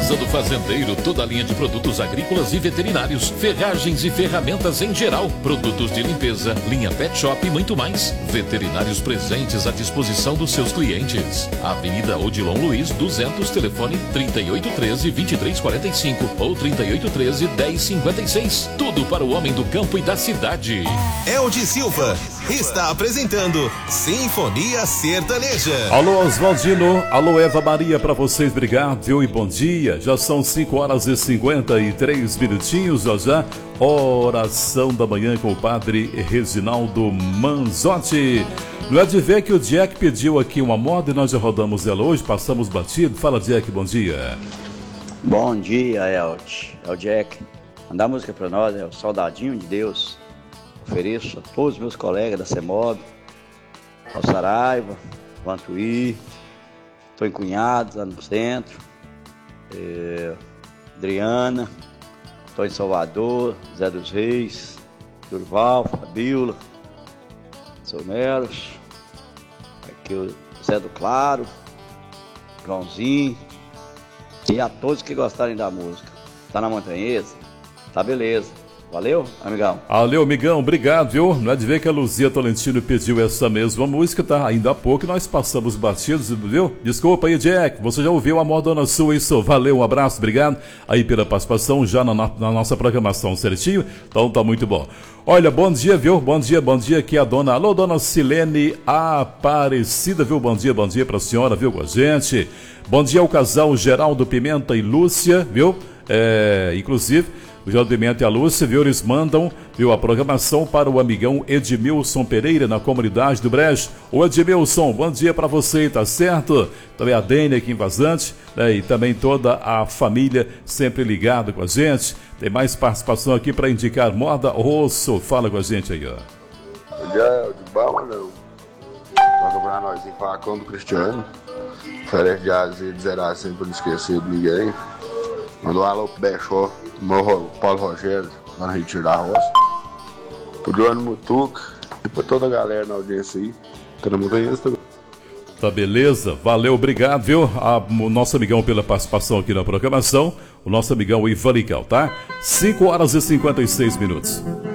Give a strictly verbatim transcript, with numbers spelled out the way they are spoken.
Casa do Fazendeiro, toda a linha de produtos agrícolas e veterinários, ferragens e ferramentas em geral, produtos de limpeza, linha pet shop e muito mais. Veterinários presentes à disposição dos seus clientes. Avenida Odilon Luiz, duzentos, telefone trinta e oito treze, vinte e três quarenta e cinco ou trinta e oito treze, dez cinquenta e seis. Tudo para o homem do campo e da cidade. Eldi Silva está apresentando Sinfonia Sertaneja. Alô Oswaldino, alô Eva Maria, para vocês, obrigado e bom dia. Já são cinco horas e cinquenta e três minutinhos, já já, oração da manhã com o padre Reginaldo Manzotti. Não é de ver que o Jack pediu aqui uma moda e nós já rodamos ela hoje, passamos batido. Fala, Jack, bom dia. Bom dia, Eld. É o Jack. Mandar música pra nós, é o Soldadinho de Deus. Ofereço a todos os meus colegas da CEMOB, ao Saraiva, ao Antuí, estou em Cunhados, lá no centro, é, Adriana, estou em Salvador, Zé dos Reis, Durval, Fabiola, Someros, aqui o Zé do Claro, Joãozinho, e a todos que gostarem da música. Tá na Montanhesa? Tá beleza. Valeu, amigão. Valeu, amigão, obrigado, viu? Não é de ver que a Luzia Tolentino pediu essa mesma música, tá? Ainda há pouco nós passamos batidos, viu? Desculpa aí, Jack, você já ouviu a modona sua, isso? Valeu, um abraço, obrigado aí pela participação já na, na, na nossa programação certinho, então tá muito bom. Olha, bom dia, viu? Bom dia, bom dia aqui a dona, alô, dona Silene Aparecida, viu? Bom dia, bom dia pra senhora, viu, com a gente. Bom dia ao casal Geraldo Pimenta e Lúcia, viu? É, inclusive... O Geraldo Pimenta e a Lúcia, viu, eles mandam, viu, a programação para o amigão Edmilson Pereira, na comunidade do Brejo. Ô Edmilson, bom dia para você, tá certo? Também a Dênia aqui em Vazante, né, e também toda a família sempre ligada com a gente. Tem mais participação aqui para indicar moda. Osso, fala com a gente aí, ó. Bom dia, de bom, não? Toca pra nós em Facão do Cristiano. Férias de Asia de zerar sempre, não esquecer de ninguém. Mandou um alô pro Bechó, Morro, Paulo Rogério, lá no Retiro da Roça. Pro Johnny Mutuca e pra toda a galera na audiência aí. Todo mundo aí, também. Tá beleza, valeu, obrigado, viu? A, o nosso amigão pela participação aqui na programação, o nosso amigão Ivan Lical, tá? cinco horas e cinquenta e seis minutos.